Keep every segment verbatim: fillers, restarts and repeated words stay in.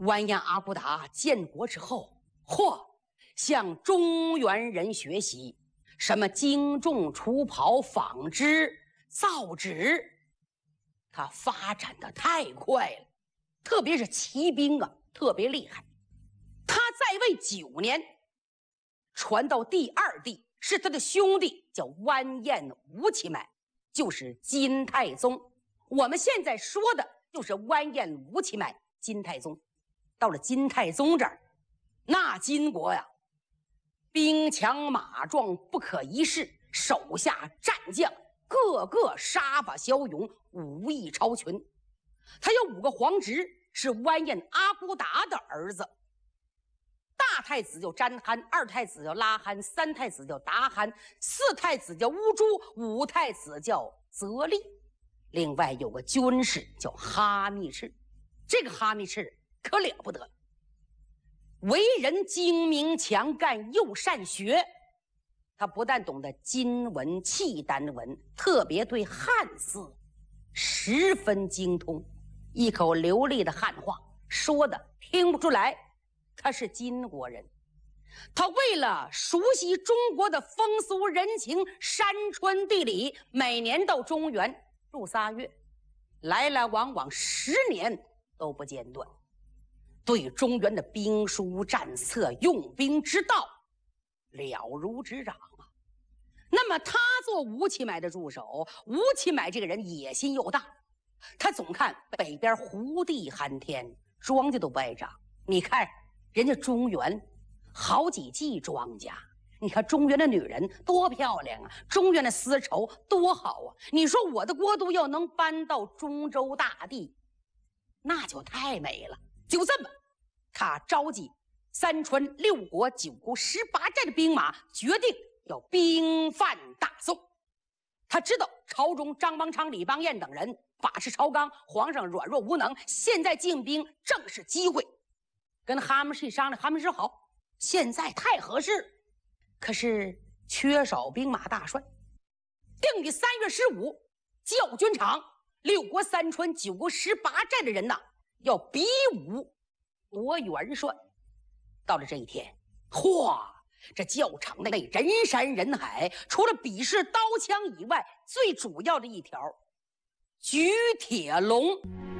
完颜阿骨打建国之后，嚯，向中原人学习，什么精重除袍、纺织、造纸，他发展的太快了，特别是骑兵啊，特别厉害。他在位九年，传到第二帝是他的兄弟，叫完颜吴乞买，就是金太宗。我们现在说的就是完颜吴乞买，金太宗。到了金太宗这儿，那金国呀，兵强马壮，不可一世，手下战将个个杀伐骁勇，武艺超群。他有五个皇侄，是完颜阿骨打的儿子。大太子叫詹憨，二太子叫拉憨，三太子叫达憨，四太子叫乌珠，五太子叫泽利。另外有个军士叫哈密赤，这个哈密赤可了不得了，为人精明强干又善学。他不但懂得金文、契丹文，特别对汉字十分精通，一口流利的汉话，说的听不出来他是金国人。他为了熟悉中国的风俗人情、山川地理，每年到中原住仨月，来来往往十年都不间断，对中原的兵书战策、用兵之道了如指掌啊。那么他做吴乞买的助手，吴乞买这个人野心又大，他总看北边胡地寒天，庄稼都不爱长。你看人家中原好几季庄稼，你看中原的女人多漂亮啊，中原的丝绸多好啊。你说我的国都要能搬到中州大地，那就太美了。就这么，他召集三川六国九姑十八寨的兵马，决定要兵犯大宋。他知道朝中张邦昌、李邦彦等人把持朝纲，皇上软弱无能，现在进兵正是机会。跟哈密赤商量，哈密赤好，现在太合适，可是缺少兵马大帅。定于三月十五，教军场，六国三川九国十八寨的人呐，要比武夺元帅。到了这一天，嚯，这教场内人山人海，除了比试刀枪以外，最主要的一条，举铁笼。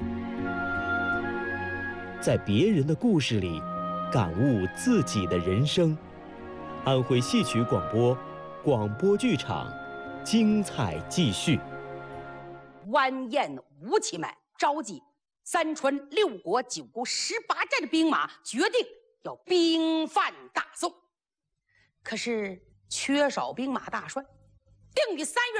在别人的故事里感悟自己的人生。安徽戏曲广播，广播剧场，精彩继续。 完颜吴乞买召集三川六国九姑十八寨的兵马，决定要兵犯大宋。可是缺少兵马大帅，定于三月